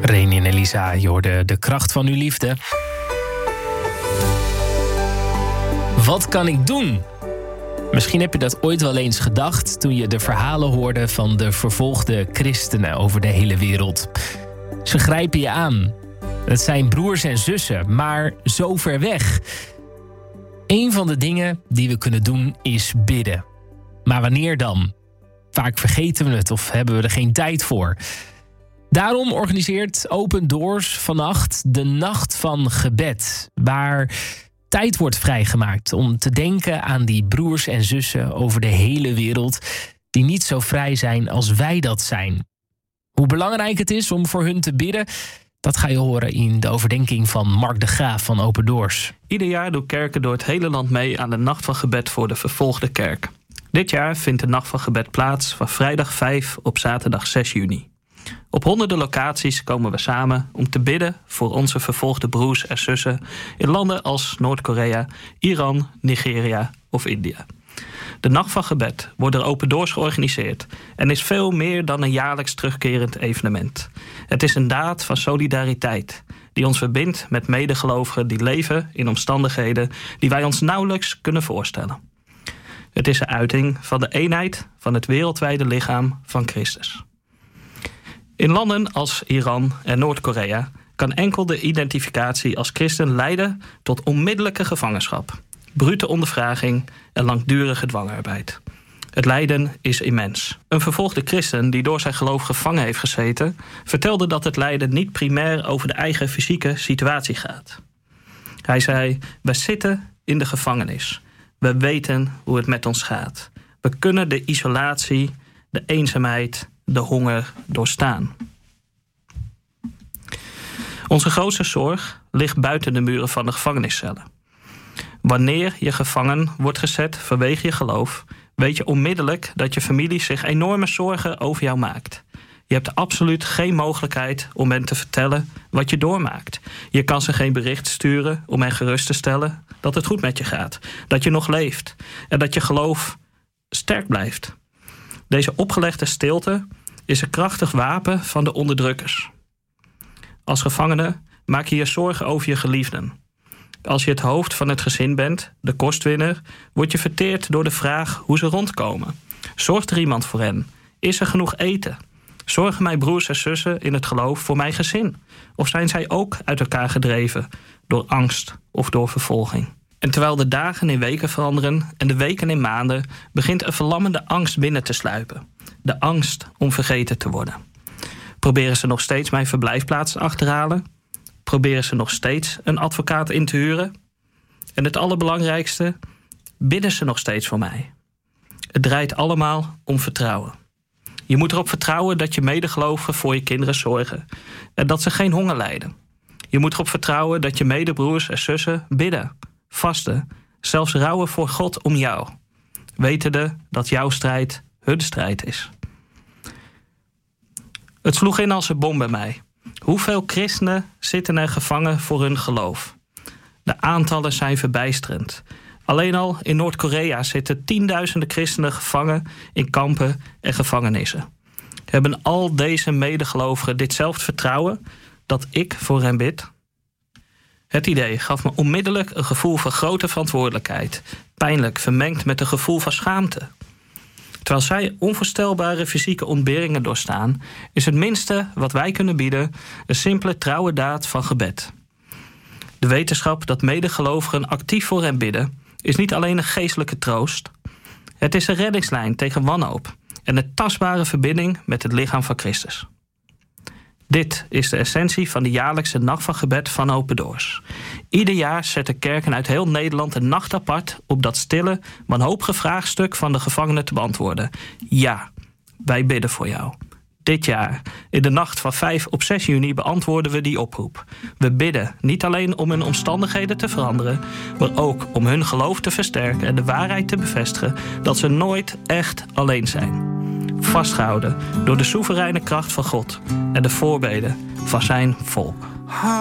René en Elisa, je hoorde de kracht van uw liefde. Wat kan ik doen? Misschien heb je dat ooit wel eens gedacht toen je de verhalen hoorde van de vervolgde christenen over de hele wereld. Ze grijpen je aan. Het zijn broers en zussen, maar zo ver weg. Een van de dingen die we kunnen doen is bidden. Maar wanneer dan? Vaak vergeten we het of hebben we er geen tijd voor. Daarom organiseert Open Doors vannacht de Nacht van Gebed, waar tijd wordt vrijgemaakt om te denken aan die broers en zussen over de hele wereld die niet zo vrij zijn als wij dat zijn. Hoe belangrijk het is om voor hun te bidden, dat ga je horen in de overdenking van Mark de Graaf van Open Doors. Ieder jaar doen kerken door het hele land mee aan de Nacht van Gebed voor de vervolgde kerk. Dit jaar vindt de Nacht van Gebed plaats van vrijdag 5 op zaterdag 6 juni. Op honderden locaties komen we samen om te bidden voor onze vervolgde broers en zussen in landen als Noord-Korea, Iran, Nigeria of India. De Nacht van Gebed wordt door Open Doors georganiseerd en is veel meer dan een jaarlijks terugkerend evenement. Het is een daad van solidariteit die ons verbindt met medegelovigen die leven in omstandigheden die wij ons nauwelijks kunnen voorstellen. Het is een uiting van de eenheid van het wereldwijde lichaam van Christus. In landen als Iran en Noord-Korea kan enkel de identificatie als christen leiden tot onmiddellijke gevangenschap, brute ondervraging en langdurige dwangarbeid. Het lijden is immens. Een vervolgde christen die door zijn geloof gevangen heeft gezeten, vertelde dat het lijden niet primair over de eigen fysieke situatie gaat. Hij zei: wij zitten in de gevangenis. We weten hoe het met ons gaat. We kunnen de isolatie, de eenzaamheid, de honger doorstaan. Onze grootste zorg ligt buiten de muren van de gevangeniscellen. Wanneer je gevangen wordt gezet vanwege je geloof, weet je onmiddellijk dat je familie zich enorme zorgen over jou maakt. Je hebt absoluut geen mogelijkheid om hen te vertellen wat je doormaakt. Je kan ze geen bericht sturen om hen gerust te stellen dat het goed met je gaat, dat je nog leeft en dat je geloof sterk blijft. Deze opgelegde stilte is een krachtig wapen van de onderdrukkers. Als gevangene maak je je zorgen over je geliefden. Als je het hoofd van het gezin bent, de kostwinner, word je verteerd door de vraag hoe ze rondkomen. Zorgt er iemand voor hen? Is er genoeg eten? Zorgen mijn broers en zussen in het geloof voor mijn gezin? Of zijn zij ook uit elkaar gedreven door angst of door vervolging? En terwijl de dagen in weken veranderen en de weken in maanden, begint een verlammende angst binnen te sluipen. De angst om vergeten te worden. Proberen ze nog steeds mijn verblijfplaats te achterhalen? Proberen ze nog steeds een advocaat in te huren? En het allerbelangrijkste, bidden ze nog steeds voor mij? Het draait allemaal om vertrouwen. Je moet erop vertrouwen dat je medegelovigen voor je kinderen zorgen en dat ze geen honger lijden. Je moet erop vertrouwen dat je medebroers en zussen bidden, vasten, zelfs rouwen voor God om jou, wetende dat jouw strijd hun strijd is. Het sloeg in als een bom bij mij. Hoeveel christenen zitten er gevangen voor hun geloof? De aantallen zijn verbijsterend. Alleen al in Noord-Korea zitten tienduizenden christenen gevangen in kampen en gevangenissen. Hebben al deze medegelovigen ditzelfde vertrouwen dat ik voor hen bid? Het idee gaf me onmiddellijk een gevoel van grote verantwoordelijkheid, pijnlijk vermengd met een gevoel van schaamte. Terwijl zij onvoorstelbare fysieke ontberingen doorstaan, is het minste wat wij kunnen bieden een simpele trouwe daad van gebed. De wetenschap dat medegelovigen actief voor hen bidden is niet alleen een geestelijke troost. Het is een reddingslijn tegen wanhoop en een tastbare verbinding met het lichaam van Christus. Dit is de essentie van de jaarlijkse Nacht van Gebed van Open Doors. Ieder jaar zetten kerken uit heel Nederland een nacht apart op dat stille, wanhopige vraagstuk van de gevangenen te beantwoorden. Ja, wij bidden voor jou. Dit jaar, in de nacht van 5 op 6 juni, beantwoorden we die oproep. We bidden niet alleen om hun omstandigheden te veranderen, maar ook om hun geloof te versterken en de waarheid te bevestigen dat ze nooit echt alleen zijn. Vastgehouden door de soevereine kracht van God en de voorbeden van zijn volk.